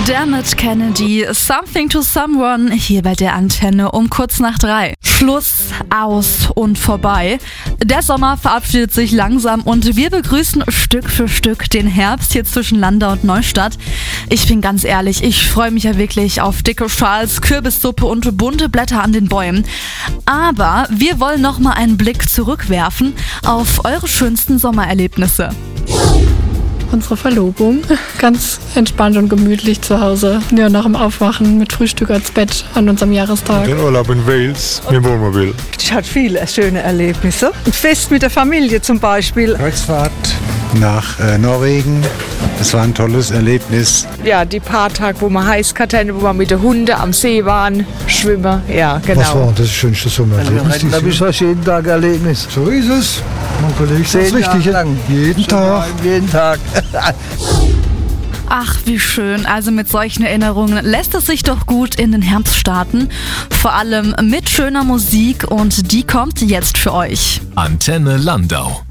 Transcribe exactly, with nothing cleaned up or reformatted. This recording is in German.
Dermot Kennedy, Something to Someone, hier bei der Antenne um kurz nach drei. Schluss, aus und vorbei. Der Sommer verabschiedet sich langsam und wir begrüßen Stück für Stück den Herbst hier zwischen Landau und Neustadt. Ich bin ganz ehrlich, ich freue mich ja wirklich auf dicke Schals, Kürbissuppe und bunte Blätter an den Bäumen. Aber wir wollen noch mal einen Blick zurückwerfen auf eure schönsten Sommererlebnisse. Unsere Verlobung. Ganz entspannt und gemütlich zu Hause. Ja, nach dem Aufwachen mit Frühstück als Bett an unserem Jahrestag. Den Urlaub in Wales mit dem Wohnmobil. Ich hatte viele schöne Erlebnisse. Ein Fest mit der Familie zum Beispiel. Kreuzfahrt nach äh, Norwegen. Das war ein tolles Erlebnis. Ja, die paar Tage, wo wir Heißkarten, wo wir mit den Hunden am See waren, schwimmen. Ja, genau. Was war das schönste Sommererlebnis? Da bist du jeden Tag Erlebnis. So ist es. Mein Kollege sagt es richtig. Lang. Jeden Tag. Jeden Tag. Ach, wie schön. Also mit solchen Erinnerungen lässt es sich doch gut in den Herbst starten. Vor allem mit schöner Musik und die kommt jetzt für euch. Antenne Landau.